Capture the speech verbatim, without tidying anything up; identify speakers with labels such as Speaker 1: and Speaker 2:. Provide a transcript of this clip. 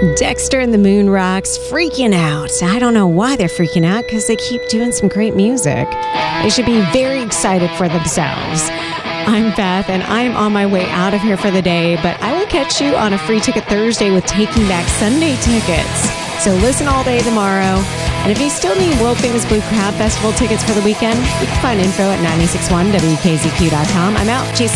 Speaker 1: Dexter and the Moon Rocks freaking out. I don't know why they're freaking out because they keep doing some great music. They should be very excited for themselves. I'm Beth, and I'm on my way out of here for the day, but I will catch you on a Free Ticket Thursday with Taking Back Sunday tickets. So listen all day tomorrow. And if you still need World Famous Blue Crab Festival tickets for the weekend, you can find info at nine six one W K Z Q dot com. I'm out. Chase